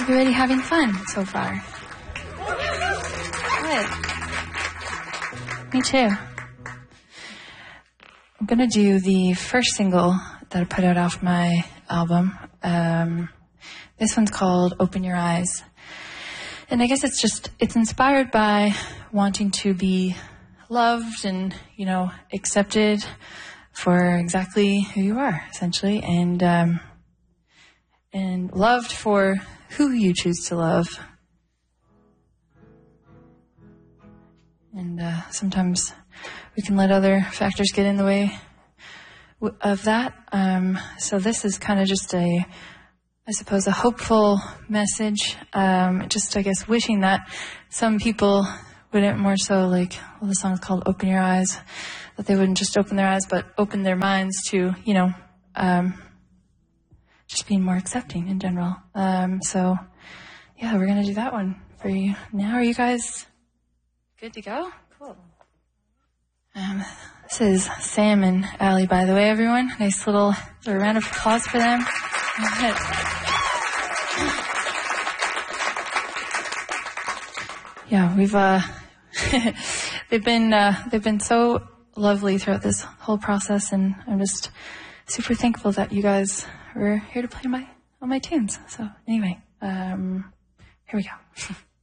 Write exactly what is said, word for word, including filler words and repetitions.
Everybody having fun so far? Good. Me too. I'm gonna do the first single that I put out off my album. Um, this one's called Open Your Eyes. And I guess it's just, it's inspired by wanting to be loved and, you know, accepted for exactly who you are, essentially. And, um, and loved for who you choose to love. And uh, sometimes we can let other factors get in the way w- of that. Um, so this is kind of just a, I suppose, a hopeful message. Um, just, I guess, wishing that some people wouldn't more so like, well, the song's called Open Your Eyes, that they wouldn't just open their eyes, but open their minds to, you know, um, just being more accepting in general. Um, so, yeah, we're going to do that one for you now. Are you guys good to go? Cool. Um, this is Sam and Allie, by the way, everyone. Nice little, little round of applause for them. Yeah, we've, uh, they've been, uh, they've been so lovely throughout this whole process, and I'm just super thankful that you guys were here to play my, all my tunes. So anyway, um, here we go.